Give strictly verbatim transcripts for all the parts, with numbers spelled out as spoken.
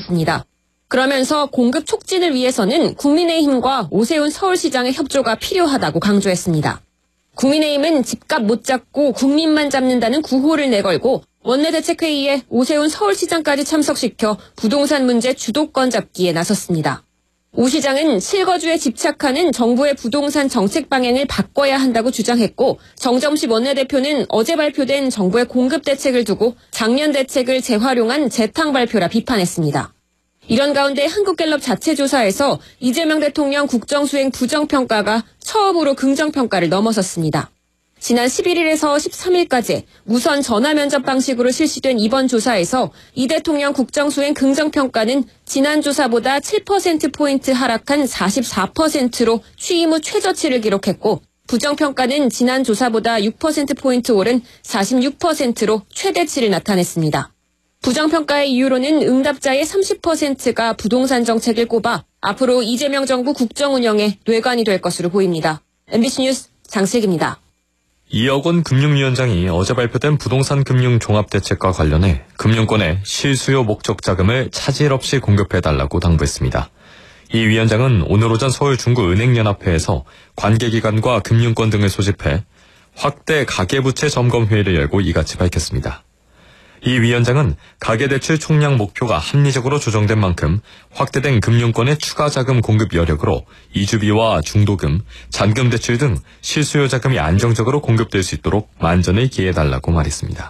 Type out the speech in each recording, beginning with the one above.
밝혔습니다. 그러면서 공급 촉진을 위해서는 국민의힘과 오세훈 서울시장의 협조가 필요하다고 강조했습니다. 국민의힘은 집값 못 잡고 국민만 잡는다는 구호를 내걸고 원내대책회의에 오세훈 서울시장까지 참석시켜 부동산 문제 주도권 잡기에 나섰습니다. 오 시장은 실거주에 집착하는 정부의 부동산 정책 방향을 바꿔야 한다고 주장했고, 정점식 원내대표는 어제 발표된 정부의 공급 대책을 두고 작년 대책을 재활용한 재탕 발표라 비판했습니다. 이런 가운데 한국갤럽 자체 조사에서 이재명 대통령 국정수행 부정평가가 처음으로 긍정평가를 넘어섰습니다. 지난 십일일에서 십삼일까지 무선 전화 면접 방식으로 실시된 이번 조사에서 이 대통령 국정수행 긍정평가는 지난 조사보다 칠 퍼센트포인트 하락한 사십사 퍼센트로 취임 후 최저치를 기록했고, 부정평가는 지난 조사보다 육 퍼센트포인트 오른 사십육 퍼센트로 최대치를 나타냈습니다. 부정평가의 이유로는 응답자의 삼십 퍼센트가 부동산 정책을 꼽아 앞으로 이재명 정부 국정운영에 뇌관이 될 것으로 보입니다. 엠비씨 뉴스 장슬기입니다. 이억원 금융위원장이 어제 발표된 부동산 금융 종합대책과 관련해 금융권에 실수요 목적 자금을 차질 없이 공급해달라고 당부했습니다. 이 위원장은 오늘 오전 서울 중구은행연합회에서 관계기관과 금융권 등을 소집해 확대 가계부채 점검회의를 열고 이같이 밝혔습니다. 이 위원장은 가계대출 총량 목표가 합리적으로 조정된 만큼 확대된 금융권의 추가 자금 공급 여력으로 이주비와 중도금, 잔금대출 등 실수요 자금이 안정적으로 공급될 수 있도록 만전을 기해달라고 말했습니다.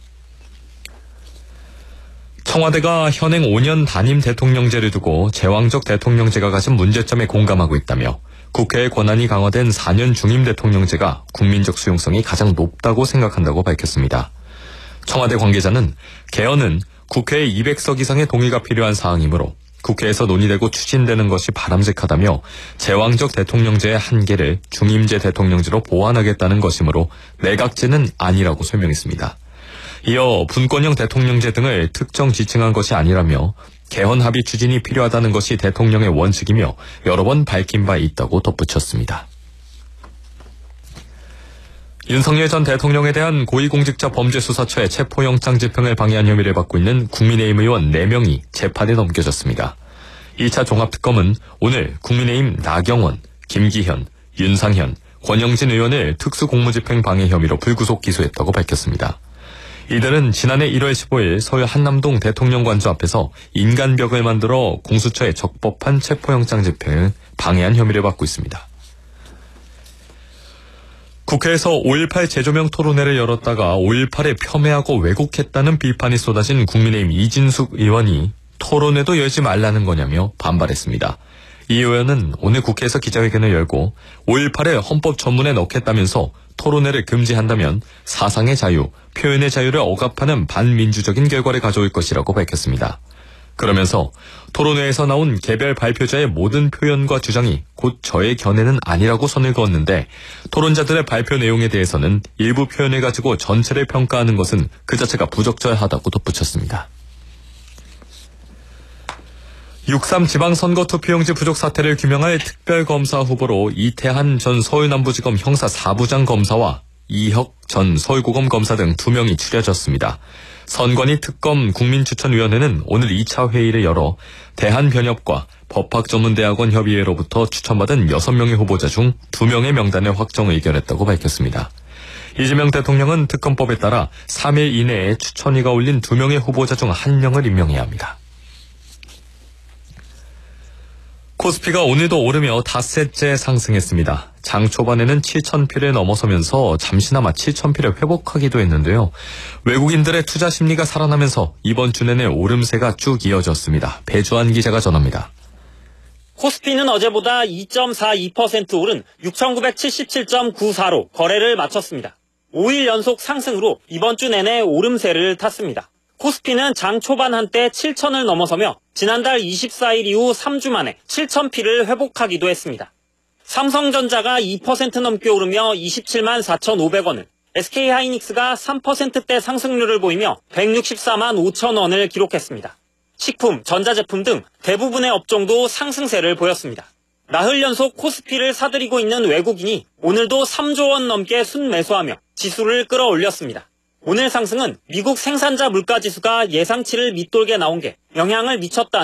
청와대가 현행 오 년 단임 대통령제를 두고 제왕적 대통령제가 가진 문제점에 공감하고 있다며 국회의 권한이 강화된 사 년 중임 대통령제가 국민적 수용성이 가장 높다고 생각한다고 밝혔습니다. 청와대 관계자는 개헌은 국회의 이백석 이상의 동의가 필요한 사항이므로 국회에서 논의되고 추진되는 것이 바람직하다며 제왕적 대통령제의 한계를 중임제 대통령제로 보완하겠다는 것이므로 내각제는 아니라고 설명했습니다. 이어 분권형 대통령제 등을 특정 지칭한 것이 아니라며 개헌 합의 추진이 필요하다는 것이 대통령의 원칙이며 여러 번 밝힌 바 있다고 덧붙였습니다. 윤석열 전 대통령에 대한 고위공직자 범죄수사처의 체포영장 집행을 방해한 혐의를 받고 있는 국민의힘 의원 네 명이 재판에 넘겨졌습니다. 이 차 종합특검은 오늘 국민의힘 나경원, 김기현, 윤상현, 권영진 의원을 특수공무집행 방해 혐의로 불구속 기소했다고 밝혔습니다. 이들은 지난해 일월 십오일 서울 한남동 대통령관저 앞에서 인간벽을 만들어 공수처에 적법한 체포영장 집행을 방해한 혐의를 받고 있습니다. 국회에서 오일팔 재조명 토론회를 열었다가 오일팔에 폄훼하고 왜곡했다는 비판이 쏟아진 국민의힘 이진숙 의원이 토론회도 열지 말라는 거냐며 반발했습니다. 이 의원은 오늘 국회에서 기자회견을 열고 오일팔을 헌법 전문에 넣겠다면서 토론회를 금지한다면 사상의 자유, 표현의 자유를 억압하는 반민주적인 결과를 가져올 것이라고 밝혔습니다. 그러면서 토론회에서 나온 개별 발표자의 모든 표현과 주장이 곧 저의 견해는 아니라고 선을 그었는데 토론자들의 발표 내용에 대해서는 일부 표현을 가지고 전체를 평가하는 것은 그 자체가 부적절하다고 덧붙였습니다. 육삼 지방선거 투표용지 부족 사태를 규명할 특별검사 후보로 이태한 전 서울남부지검 형사 사 부장 검사와 이혁 전 서울고검 검사 등 두 명이 추려졌습니다. 선관위 특검 국민추천위원회는 오늘 이 차 회의를 열어 대한변협과 법학전문대학원 협의회로부터 추천받은 여섯 명의 후보자 중 두 명의 명단을 확정 의결했다고 밝혔습니다. 이재명 대통령은 특검법에 따라 삼 일 이내에 추천위가 올린 두 명의 후보자 중 한 명을 임명해야 합니다. 코스피가 오늘도 오르며 닷새째 상승했습니다. 장 초반에는 칠천 피를 넘어서면서 잠시나마 칠천 피를 회복하기도 했는데요. 외국인들의 투자 심리가 살아나면서 이번 주 내내 오름세가 쭉 이어졌습니다. 배주한 기자가 전합니다. 코스피는 어제보다 이 점 사이 퍼센트 오른 육천구백칠십칠 점 구사로 거래를 마쳤습니다. 오 일 연속 상승으로 이번 주 내내 오름세를 탔습니다. 코스피는 장 초반 한때 칠천을 넘어서며 지난달 이십사일 이후 삼 주 만에 칠천 피를 회복하기도 했습니다. 삼성전자가 이 퍼센트 넘게 오르며 이십칠만 사천오백 원을, 에스케이하이닉스가 삼 퍼센트대 상승률을 보이며 백육십사만 오천 원을 기록했습니다. 식품, 전자제품 등 대부분의 업종도 상승세를 보였습니다. 나흘 연속 코스피를 사들이고 있는 외국인이 오늘도 삼조 원 넘게 순매수하며 지수를 끌어올렸습니다. 오늘 상승은 미국 생산자 물가지수가 예상치를 밑돌게 나온 게 영향을 미쳤다.